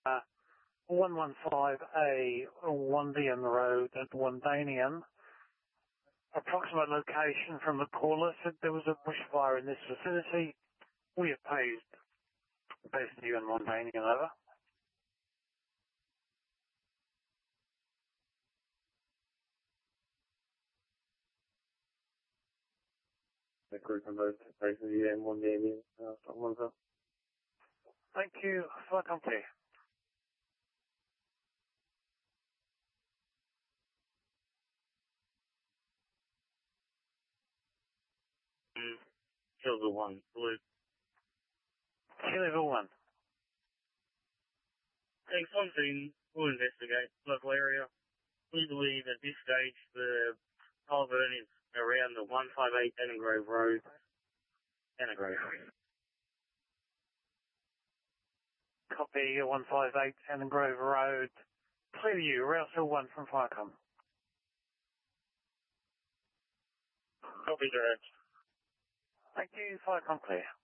115A Wandian Road at Wandanian. Approximate location from the caller said there was a bushfire in this vicinity. We have based you in Wandanian, over. The group of those based you in Wandanian. Thank you. Welcome to you. Silver 1, blue. Silver 1. Thanks, one team will investigate local area. We believe at this stage the power burn is around the 158 Annangrove Road. Copy 158 Annangrove Road. Clear you, Rail 1 from Firecom. Copy direct. Thank you, Firecom clear.